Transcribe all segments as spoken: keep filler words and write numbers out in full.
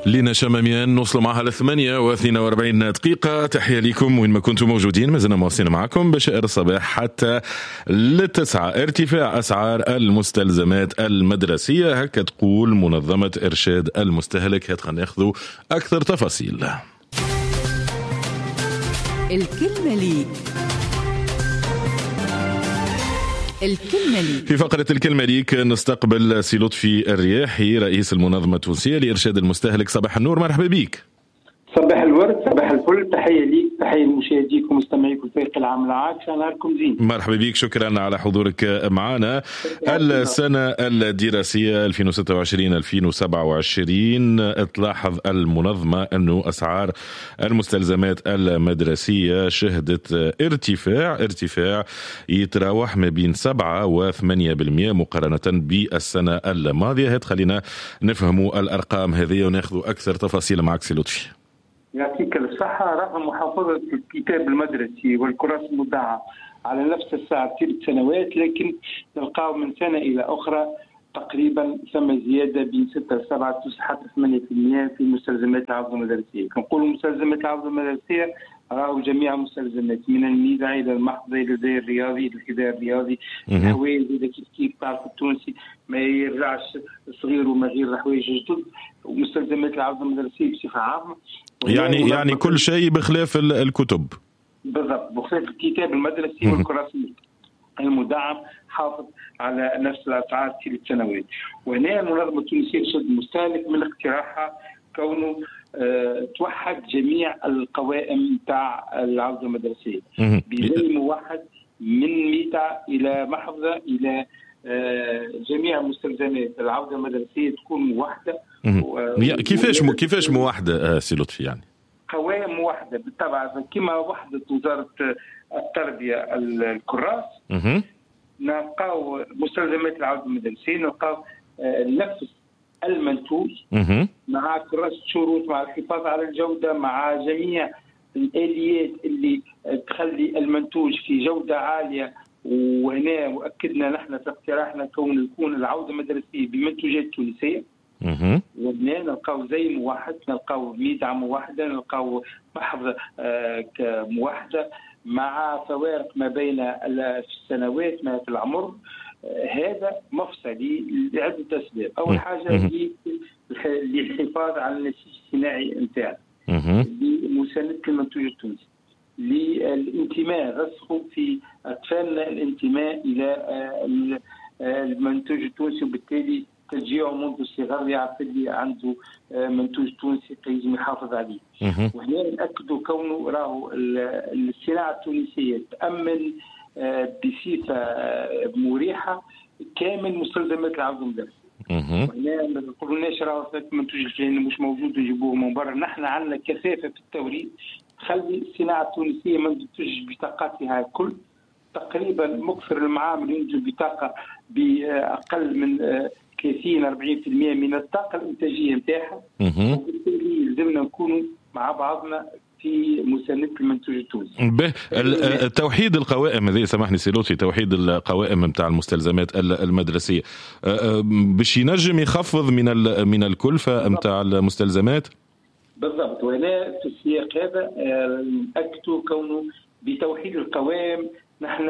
لينا شماميان نوصل معها لثمانية واثنين وأربعين دقيقة. تحية لكم وين ما كنتم موجودين، مازلنا مواصلين معكم بشائر الصباح حتى للتسعة. ارتفاع أسعار المستلزمات المدرسية، هكا تقول منظمة إرشاد المستهلك. هات خلينا ناخذوا أكثر تفاصيل. الكلمة لي الكلمة لي. في فقرة الكلمة ليك نستقبل سي لطفي الرياحي رئيس المنظمة التونسية لإرشاد المستهلك. صباح النور، مرحبا بك. صباح الورد، صباح الفل، تحية ليك، تحية لمشاهديكم ومستمعيكم الفريق العام العاكس، نهاركم زين. مرحبا بك، شكرا على حضورك معنا. السنة الدراسية ألفين وستة وعشرين ألفين وسبعة وعشرين تلاحظ المنظمة أنه أسعار المستلزمات المدرسية شهدت ارتفاع ارتفاع يتراوح ما بين سبعة وثمانية بالمئة مقارنة بالسنة الماضية. هات خلينا نفهموا الأرقام هذه وناخذوا أكثر تفاصيل معك سي لطفي. يعطيك الصحة. رغم محافظة الكتاب المدرسي والكراسي المدعمة على نفس السعر طيلة سنوات، لكن نلقاو من سنة إلى أخرى تقريبا ثم زيادة بين ستة وسبعة حتى ثمانية بالمئة في مستلزمات العوض المدرسية. كنقول مستلزمات العوض المدرسية راهو جميع مستلزمات، من الميدع إلى المحفظة إلى الداير الرياضي إلى الحذاء الرياضي، الحوايج إذا كيف كيف تعرف التونسي ما يرجعش صغير وما غير الحوايج جدد، ومستلزمات العوض المدرسية بصفة عامة. يعني يعني كل شيء بخلاف الكتب. بالضبط، بخلاف الكتاب المدرسي والكراسي المدعم حافظ على نفس الأسعار طيلة سنوات. وهنا المنظمة التونسية لإرشاد المستهلك من اقتراحها كونه أه توحد جميع القوائم تاع العوض المدرسية بزي موحد من ميتع إلى محفظة إلى أه جميع مستلزمات العوض المدرسية تكون موحدة. كيفاش مو كيفاش موحدة سي لطفي؟ يعني قوائم موحدة بالطبع، كما وحدت وزارة التربية الكراس نلقاو مستلزمات العوض المدرسية، نلقاو نفس المنتوج مع كراس شروط، مع الحفاظ على الجودة، مع جميع الآليات اللي تخلي المنتوج في جودة عالية. وهنا وأكدنا نحن في اقتراحنا كون يكون العوض المدرسية بمنتوجات تونسية. وهنا نلقاو زي موحد، نلقاو ميدع موحدة، نلقاو محفظة آه موحدة مع فوارق ما بين السنوات ما في العمر. آه هذا مفصلي لعدة أسباب. أول حاجة للحفاظ على النسيج الصناعي نتاعنا، لمساندة المنتوج التونسي، للانتماء رسخه في أطفالنا الانتماء إلى آه المنتوج التونسي، وبالتالي تشجيعه منذ الصغر يعرف اللي عنده منتوج تونسي لازم يحافظ عليه. وهنا نأكدوا كونه راهو الصناعة التونسية تأمن بصفة مريحة كامل مستلزمات العوض المدرسي. وهنا ما نقولوناش راهو المنتوج الفلاني مش موجود نجيبوه من برا، نحن عندنا كثافة في التوريد خلي الصناعة التونسية ما تنتج بطاقاتها الكل. تقريبا مكثر المعامل ينتج بطاقة بأقل من ثلاثين أربعين بالمئة من الطاقة الإنتاجية نتاعها، وبالتالي لازمنا نكونوا مع بعضنا في مساندة المنتوج التونسي. به توحيد القوائم هذه، سامحني سي لطفي، توحيد القوائم نتاع المستلزمات المدرسية باش ينجم يخفض من من الكلفة نتاع المستلزمات. بالضبط، وهنا في السياق هذا نأكدوا كونه بتوحيد القوائم نحن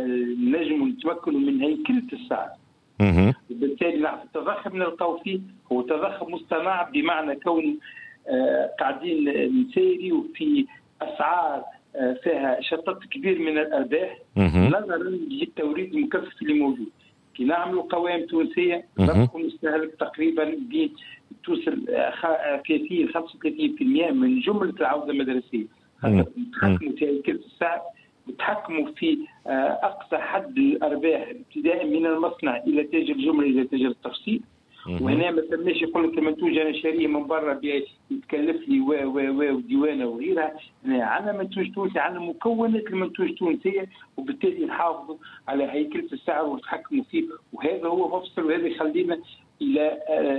نجم نتمكن من هيكلة السعر. وبالتالي التضخم نلقاو فيه هو تضخم مستمع، بمعنى كون آه قاعدين نسيري وفي أسعار آه فيها شطط كبير من الأرباح نظرا للتوريد المكثف اللي موجود. كي نعملوا قوائم تونسية ربح المستهلك تقريبا توصل ثلاثين خمسة وثلاثين بالمئة من جملة العوضة المدرسية. نتحكموا في هيكلة السعر، نتحكموا في أقصى حد الأرباح ابتداء من المصنع إلى تاجر الجملة إلى تاجر التفصيل. وهنا ما تمناش يقول لك المنتوج أنا شاريه من برا يتكلف لي و و و وديوانة وغيرها. عندنا منتوج تونسي، عندنا مكونات المنتوج التونسية، وبالتالي نحافظوا على هيكلة السعر ونتحكموا فيه. وهذا هو مفصل، وهذا يخلينا إلى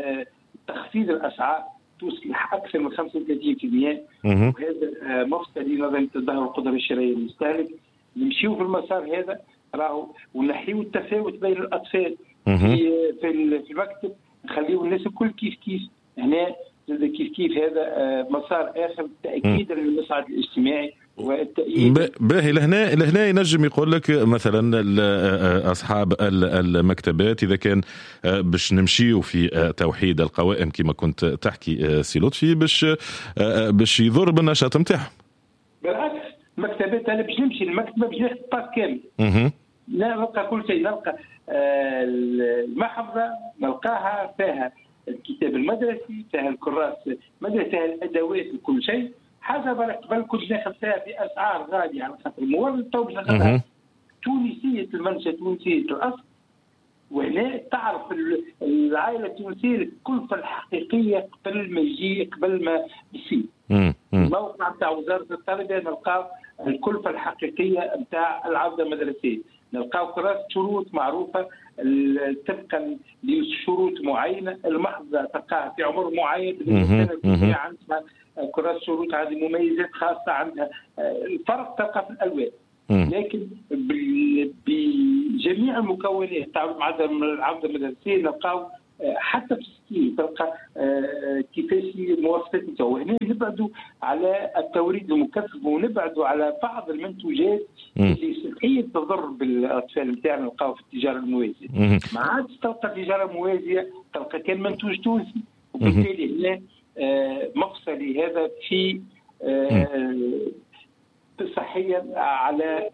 تخفيض الأسعار توصل أكثر من خمسة وثلاثين بالمئة. وهذا مفصل لنظام تدهور القدرة الشرائية للمستهلك. نمشيو في المسار هذا راهو ونحيو التفاوت بين الأطفال في في المكتب، نخليو الناس الكل كيف كيف. هنا كيف كيف هذا مسار آخر تأكيدا للمصعد الاجتماعي والتأييد. باهي لهنا لهنا ينجم يقول لك مثلا أصحاب المكتبات إذا كان باش نمشيو في توحيد القوائم كما كنت تحكي سي لطفي باش باش يضر بالنشاط نتاعهم. بالعكس المكتبات أنا باش نمشي المكتبة باش ناخذ باس كامل. لا نلقى كل شيء، نلقى المحفظة نلقاها فيها الكتاب المدرسي، فيها الكراس المدرسي، فيها الأدوات وكل شيء. حاجة قبل كنت ناخذ فيها بأسعار غالية على خاطر المورد، تو باش ناخذها تونسية المنشأ، تونسية الأصل. وهنا تعرف العائلة التونسية الكلفة الحقيقية قبل ما يجي قبل ما يصير. الموقع نتاع وزارة التربية نلقاو الكلفة الحقيقية نتاع العودة المدرسية، نلقاو كراس شروط معروفة طبقا لشروط معينة. المحفظة تلقاها في عمر معين، عندها كراس شروط، هذه مميزات خاصة عندها. الفرق تلقى في الألوان، لكن بجميع المكونات تاع معدل العودة المدرسية نلقاو حتى في السكين تلقى كيفاش مواصفات نتاعو. هنا نبعدوا على التوريد المكثف ونبعدوا على بعض المنتوجات اللي صحية تضر بالاطفال نتاعنا. نلقاو في التجاره الموازيه، ما عادش تلقى تجاره موازيه، تلقى كان منتوج تونسي. وبالتالي هنا مفصلي هذا في صحيا على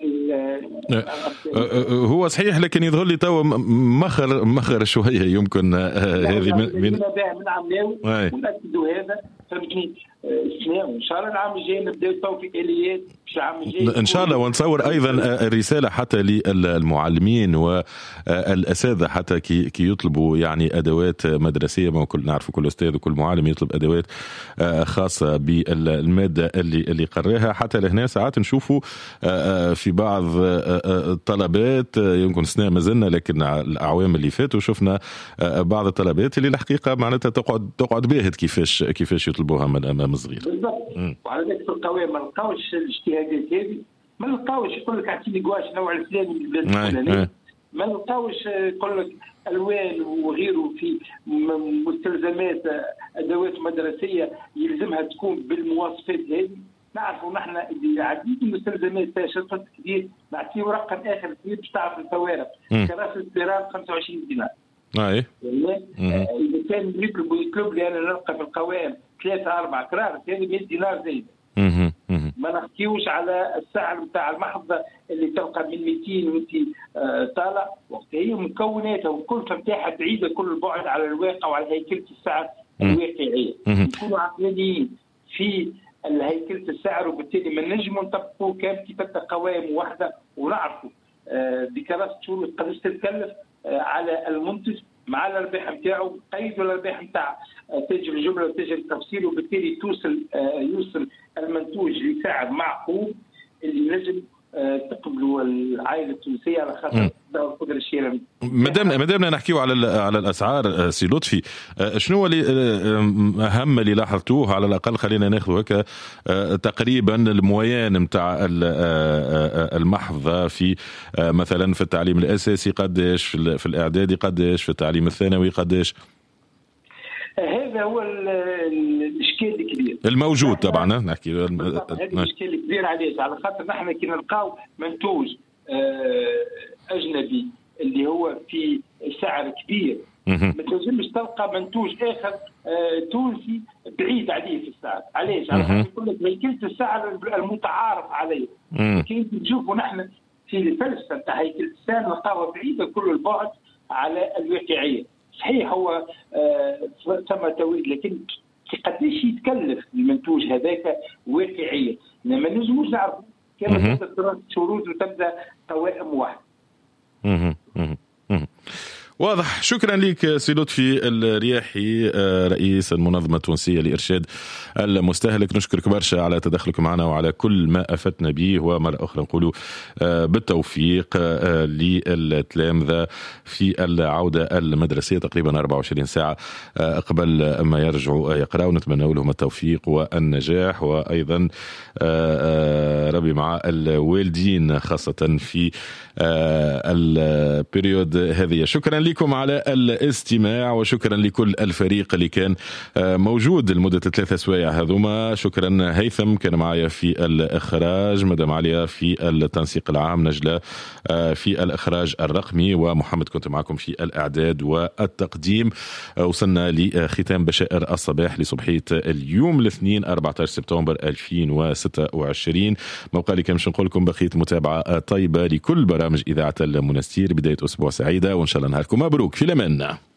هو صحيح، لكن يظهر لي تو مخر مخر شويه يمكن هذه من من من عملاوي ونأكدوا هذا. فهمتني ان شاء الله العام الجاي نبداو توفيق اليات في العام الجاي ان شاء الله. ونصور ايضا الرساله حتى للمعلمين والاساتذه حتى كي كي يطلبوا يعني ادوات مدرسيه. ما كل نعرف كل استاذ وكل معلم يطلب ادوات خاصه بالماده اللي اللي قراها. حتى لهنا ساعات نشوفوا في بعض الطلبات يمكن سنة ما زلنا، لكن الاعوام اللي فاتوا شفنا بعض الطلبات اللي الحقيقه معناتها تقعد تقعد باهت كيفاش كيفاش يطلبوها من امام صغير. بالضبط. وعلى ذلك في القوائم ما نلقاوش الاجتهادات هذه، ما نلقاوش يقول لك اعطيني قواش نوع الفلاني من البلاد الفلانيه، ما نلقاوش يقول لك الوان وغيره في مستلزمات ادوات مدرسيه يلزمها تكون بالمواصفات هذه. نعرفوا نحن اللي عديد المستلزمات فيها شرطه كبير، نعطيه رقم اخر كبير باش تعرف الفوارق. كراسي السبيرال خمسة وعشرين دينار. اي اذا كان يطلبوا يطلب لي انا نلقى في القوائم ثلاثة أربعة كرار هذه مئة دينار زايد. ما نحكيوش على السعر نتاع المحفظة اللي تلقى من مئتين وانت طالع، وقت هي مكوناتها والكلفة نتاعها بعيدة كل البعد على الواقع وعلى هيكلة السعر الواقعية. نكونوا عقلانيين في هيكلة السعر، وبالتالي ما نجموا نطبقوا كان كي تبقى قوائم واحدة ونعرفوا بكراسة شروط قداش تتكلف على المنتج مع الارباح نتاعو، قيدوا الارباح نتاع تاجر الجمله وتاجر التفصيل، وبالتالي توصل يوصل المنتوج لسعر معقول اللي نجم تقبلوا العائله التونسيه على خاطر القدره الشراء. مادام مادامنا نحكيو على على الاسعار سي لطفي، شنو اللي اهم اللي لاحظتوه على الاقل؟ خلينا ناخذ هكا تقريبا المويان نتاع المحفظه في مثلا في التعليم الاساسي قداش، في الاعدادي قداش، في التعليم الثانوي قداش؟ هذا هو الاشكال الكبير الموجود طبعا. نحكي هذا الاشكال الكبير علاش؟ على خاطر نحن كي نلقاو منتوج اجنبي اللي هو في سعر كبير، ما تنجمش تلقى منتوج اخر تونسي بعيد عليه في السعر. علاش؟ على خاطر يقول لك هيكلة السعر المتعارف عليه. كي نشوفوا نحن في الفلسفه تاع هيكلة السعر نلقاوها بعيده كل البعد على الواقعيه. صحيح هو ثم توريد، لكن قداش يتكلف المنتوج هذاك واقعيا؟ ما نجموش نعرفوا كما تبدا شروط وتبدا قوائم واحده. واضح. شكرا لك سي لطفي الرياحي رئيس المنظمة التونسية لإرشاد المستهلك. نشكرك برشا على تدخلك معنا وعلى كل ما أفتنا به، ومرة أخرى نقول بالتوفيق للتلامذة في العودة المدرسية تقريبا أربعة وعشرين ساعة قبل ما يرجعوا يقرأوا. نتمنى لهم التوفيق والنجاح، وأيضا ربي مع الوالدين خاصة في البريود هذه. شكرا لكم على الاستماع، وشكرا لكل الفريق اللي كان موجود لمدة ثلاثة سوايع هذوما. شكرا هيثم كان معايا في الإخراج، مدام عليا في التنسيق العام، نجلة في الإخراج الرقمي، ومحمد كنت معكم في الإعداد والتقديم. وصلنا لختام بشائر الصباح لصبحية اليوم الاثنين أربعة عشر سبتمبر ألفين وستة وعشرين. موقع لي كمش نقول لكم بقية متابعة طيبة لكل برامج إذاعة المنستير. بداية أسبوع سعيدة وإن شاء الله نهاركم مبروك. في الأمان.